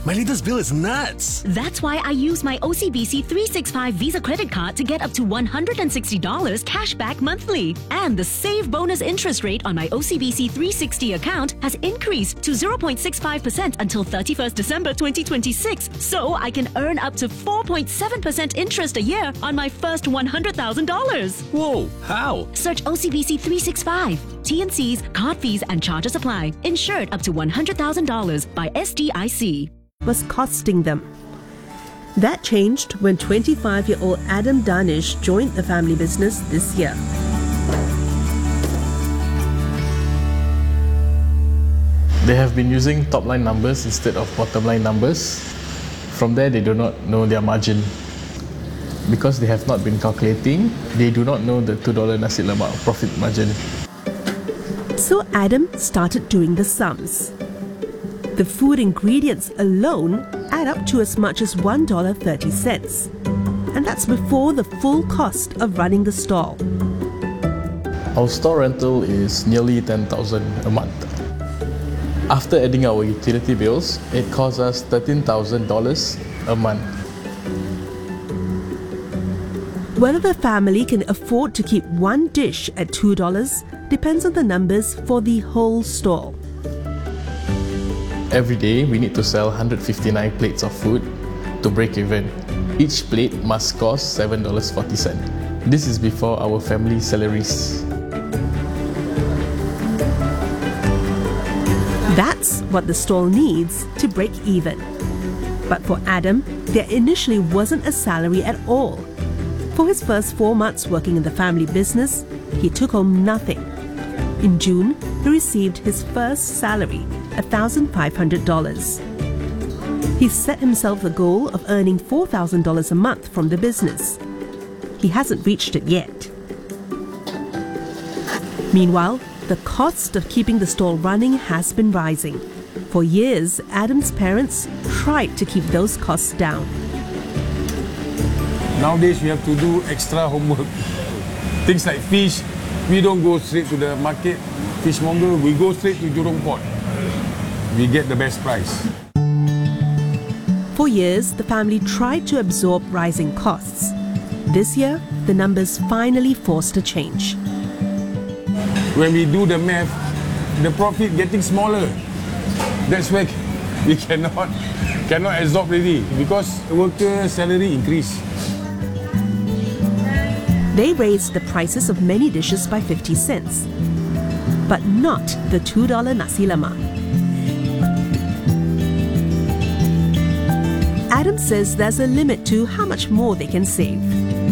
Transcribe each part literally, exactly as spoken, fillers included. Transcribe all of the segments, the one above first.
My latest bill is nuts. That's why I use my O C B C three sixty-five Visa credit card to get up to one hundred sixty dollars cash back monthly. And the Save Bonus interest rate on my O C B C three sixty account has increased to zero point six five percent until thirty-first December twenty twenty-six. So I can earn up to four point seven percent interest a year on my first one hundred thousand dollars. Whoa, how? Search O C B C three sixty-five. T and Cs, card fees and charges apply. Insured up to one hundred thousand dollars by S D I C. Was costing them. That changed when twenty-five-year-old Adam Danish joined the family business this year. They have been using top-line numbers instead of bottom-line numbers. From there, they do not know their margin. Because they have not been calculating, they do not know the two dollar nasi lemak profit margin. So Adam started doing the sums. The food ingredients alone add up to as much as one dollar thirty. And that's before the full cost of running the stall. Our store rental is nearly ten thousand dollars a month. After adding our utility bills, it costs us thirteen thousand dollars a month. Whether the family can afford to keep one dish at two dollars depends on the numbers for the whole stall. Every day, we need to sell one hundred fifty-nine plates of food to break even. Each plate must cost seven dollars and forty cents. This is before our family salaries. That's what the stall needs to break even. But for Adam, there initially wasn't a salary at all. For his first four months working in the family business, he took home nothing. In June, he received his first salary, one thousand five hundred dollars. He set himself the goal of earning four thousand dollars a month from the business. He hasn't reached it yet. Meanwhile, the cost of keeping the stall running has been rising. For years, Adam's parents tried to keep those costs down. Nowadays, we have to do extra homework. Things like fish, we don't go straight to the market. Fishmonger, we go straight to Jurong Port. We get the best price. For years, the family tried to absorb rising costs. This year, the numbers finally forced a change. When we do the math, the profit getting smaller. That's why we cannot, cannot absorb really because the worker salary increase. They raised the prices of many dishes by fifty cents, but not the two dollar nasi lemak. Adam says there's a limit to how much more they can save.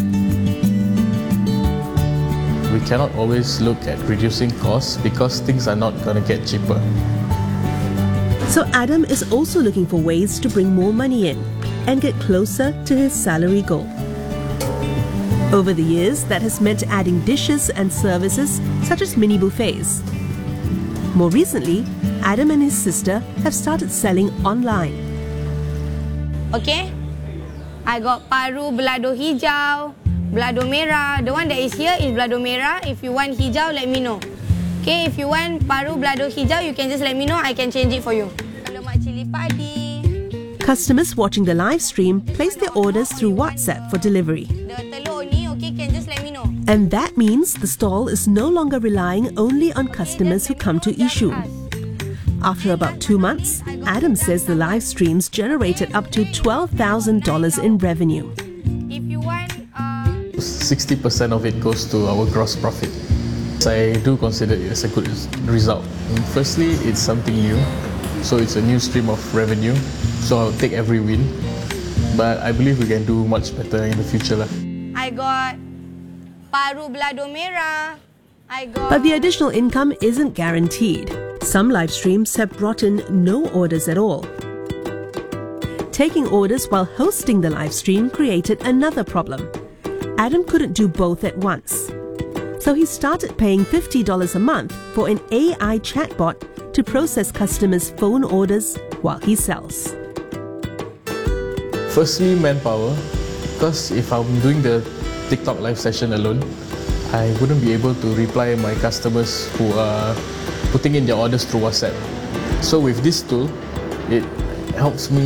We cannot always look at reducing costs because things are not going to get cheaper. So Adam is also looking for ways to bring more money in and get closer to his salary goal. Over the years, that has meant adding dishes and services such as mini buffets. More recently, Adam and his sister have started selling online. Okay, I got paru belado hijau, belado merah. The one that is here is belado merah. If you want hijau, let me know. Okay, if you want paru belado hijau, you can just let me know. I can change it for you. Lemak cili padi. Customers watching the live stream place their orders through WhatsApp for delivery. The telur ni, okay, can just let me know. And that means the stall is no longer relying only on customers who come to Yishun. After about two months, Adam says the live streams generated up to twelve thousand dollars in revenue. If you want, uh... sixty percent of it goes to our gross profit. I do consider it as a good result. Firstly, it's something new, so it's a new stream of revenue, so I'll take every win. But I believe we can do much better in the future. I got paru belado merah. I got... But the additional income isn't guaranteed. Some live streams have brought in no orders at all. Taking orders while hosting the live stream created another problem. Adam couldn't do both at once. So he started paying fifty dollars a month for an A I chatbot to process customers' phone orders while he sells. Firstly, manpower. Because if I'm doing the TikTok live session alone, I wouldn't be able to reply my customers who are putting in their orders through WhatsApp. So with this tool, it helps me